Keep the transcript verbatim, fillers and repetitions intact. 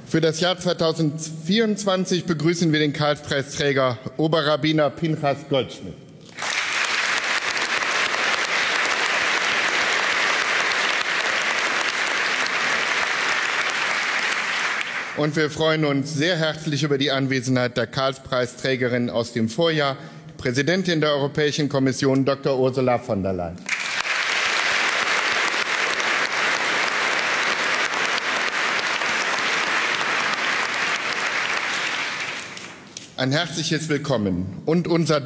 Für das Jahr zweitausendvierundzwanzig begrüßen wir den Karlspreisträger Oberrabbiner Pinchas Goldschmidt. Und wir freuen uns sehr herzlich über die Anwesenheit der Karlspreisträgerin aus dem Vorjahr, Präsidentin der Europäischen Kommission, Doktor Ursula von der Leyen. Ein herzliches Willkommen und unser